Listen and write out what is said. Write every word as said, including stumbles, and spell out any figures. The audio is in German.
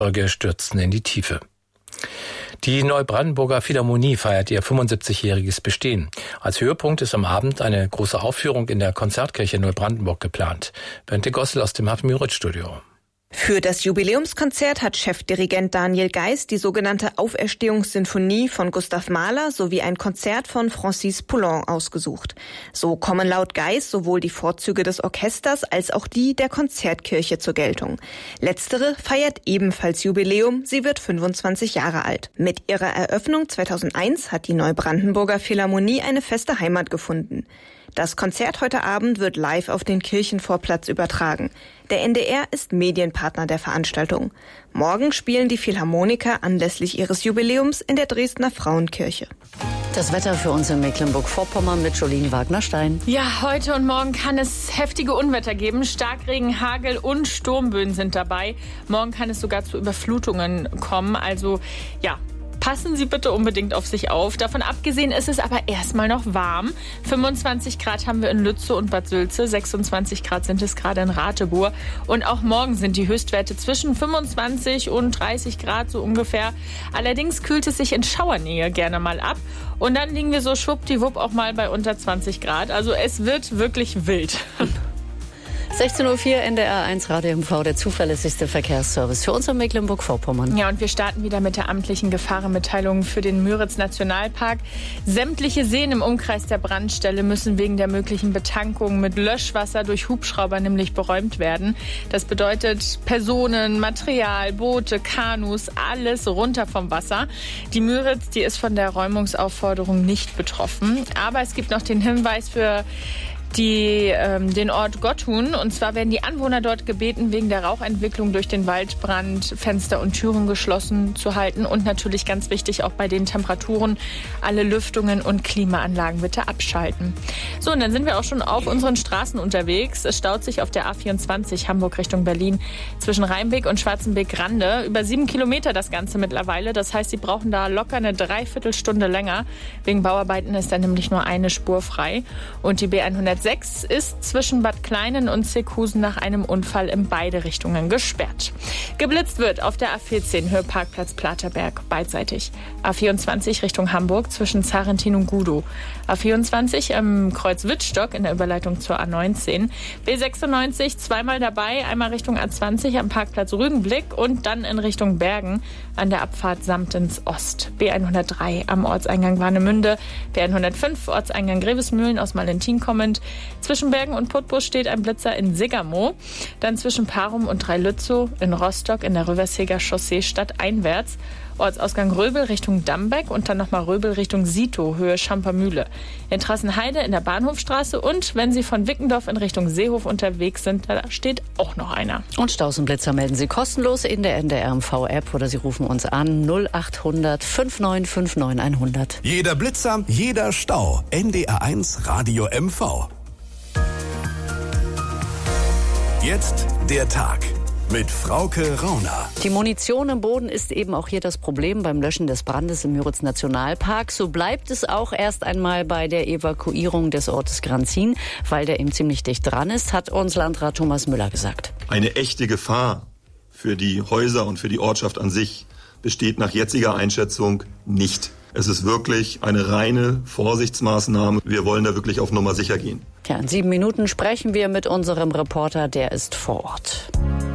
Folge stürzten in die Tiefe. Die Neubrandenburger Philharmonie feiert ihr fünfundsiebzigjähriges Bestehen. Als Höhepunkt ist am Abend eine große Aufführung in der Konzertkirche Neubrandenburg geplant. Bente Gossel aus dem Hartmut-Studio. Für das Jubiläumskonzert hat Chefdirigent Daniel Geis die sogenannte Auferstehungssinfonie von Gustav Mahler sowie ein Konzert von Francis Poulenc ausgesucht. So kommen laut Geis sowohl die Vorzüge des Orchesters als auch die der Konzertkirche zur Geltung. Letztere feiert ebenfalls Jubiläum, sie wird fünfundzwanzig Jahre alt. Mit ihrer Eröffnung zweitausendeins hat die Neubrandenburger Philharmonie eine feste Heimat gefunden. Das Konzert heute Abend wird live auf den Kirchenvorplatz übertragen. Der N D R ist Medienpartner der Veranstaltung. Morgen spielen die Philharmoniker anlässlich ihres Jubiläums in der Dresdner Frauenkirche. Das Wetter für uns in Mecklenburg-Vorpommern mit Jolien Wagner-Stein. Ja, heute und morgen kann es heftige Unwetter geben. Starkregen, Hagel und Sturmböen sind dabei. Morgen kann es sogar zu Überflutungen kommen. Also ja, passen Sie bitte unbedingt auf sich auf. Davon abgesehen ist es aber erstmal noch warm. fünfundzwanzig Grad haben wir in Lützow und Bad Sülze, sechsundzwanzig Grad sind es gerade in Ratibor. Und auch morgen sind die Höchstwerte zwischen fünfundzwanzig und dreißig Grad so ungefähr. Allerdings kühlt es sich in Schauernähe gerne mal ab. Und dann liegen wir so schwuppdiwupp auch mal bei unter zwanzig Grad. Also es wird wirklich wild. sechzehn Uhr vier, N D R eins Radio M V, der zuverlässigste Verkehrsservice für uns in Mecklenburg-Vorpommern. Ja, und wir starten wieder mit der amtlichen Gefahrenmitteilung für den Müritz-Nationalpark. Sämtliche Seen im Umkreis der Brandstelle müssen wegen der möglichen Betankung mit Löschwasser durch Hubschrauber nämlich beräumt werden. Das bedeutet Personen, Material, Boote, Kanus, alles runter vom Wasser. Die Müritz, die ist von der Räumungsaufforderung nicht betroffen. Aber es gibt noch den Hinweis für Die, ähm, den Ort Gotthun. Und zwar werden die Anwohner dort gebeten, wegen der Rauchentwicklung durch den Waldbrand Fenster und Türen geschlossen zu halten. Und natürlich ganz wichtig, auch bei den Temperaturen alle Lüftungen und Klimaanlagen bitte abschalten. So, und dann sind wir auch schon auf unseren Straßen unterwegs. Es staut sich auf der A vierundzwanzig Hamburg Richtung Berlin zwischen Rheinbeck und Schwarzenbeck-Grande. Über sieben Kilometer das Ganze mittlerweile. Das heißt, Sie brauchen da locker eine Dreiviertelstunde länger. Wegen Bauarbeiten ist da nämlich nur eine Spur frei. Und die B hundertsechs ist zwischen Bad Kleinen und Seckhusen nach einem Unfall in beide Richtungen gesperrt. Geblitzt wird auf der A vierzehn Höheparkplatz Platerberg beidseitig. A vierundzwanzig Richtung Hamburg zwischen Zarentin und Gudow. A vierundzwanzig am Kreuz Wittstock in der Überleitung zur A neunzehn. B sechsundneunzig zweimal dabei, einmal Richtung A zwanzig am Parkplatz Rügenblick und dann in Richtung Bergen an der Abfahrt Samtens Ost. B hundertdrei am Ortseingang Warnemünde. B hundertfünf Ortseingang Grevesmühlen aus Malentin kommend. Zwischen Bergen und Putbus steht ein Blitzer in Siggermow. Dann zwischen Parum und Dreilützow in Rostock in der Röverseger Chaussee stadteinwärts. Ortsausgang Röbel Richtung Dambeck und dann nochmal Röbel Richtung Sito, Höhe Schampermühle. In Trassenheide in der Bahnhofstraße und wenn Sie von Wickendorf in Richtung Seehof unterwegs sind, da steht auch noch einer. Und Staus und Blitzer melden Sie kostenlos in der N D R M V-App oder Sie rufen uns an null acht hundert fünfundneunzig neunundfünfzig hundert. Jeder Blitzer, jeder Stau. N D R eins Radio M V. Jetzt der Tag mit Frauke Rauner. Die Munition im Boden ist eben auch hier das Problem beim Löschen des Brandes im Müritz-Nationalpark. So bleibt es auch erst einmal bei der Evakuierung des Ortes Granzin, weil der eben ziemlich dicht dran ist, hat uns Landrat Thomas Müller gesagt. Eine echte Gefahr für die Häuser und für die Ortschaft an sich besteht nach jetziger Einschätzung nicht. Es ist wirklich eine reine Vorsichtsmaßnahme. Wir wollen da wirklich auf Nummer sicher gehen. Ja, in sieben Minuten sprechen wir mit unserem Reporter, der ist vor Ort.